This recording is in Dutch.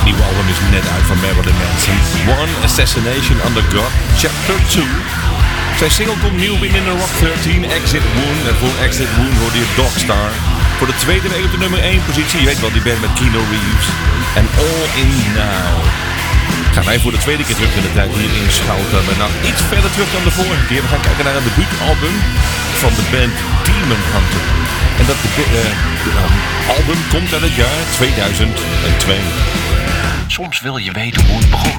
nieuwe album is net uit van Marilyn Manson. One Assassination Under God, Chapter 2. Zijn single komt nieuw binnen in de Rock 13, Exit Wound. En voor Exit Wound hoorde je Dogstar. Voor de tweede week op de nummer 1 positie. Je weet wel, die band met Keanu Reeves. En All In Now. Gaan wij voor de tweede keer terug in de tijd hier inschouten. Maar nou iets verder terug dan de vorige keer. We gaan kijken naar een debuutalbum van de band Demon Hunter. En dat album komt uit het jaar 2002. Soms wil je weten hoe het begon.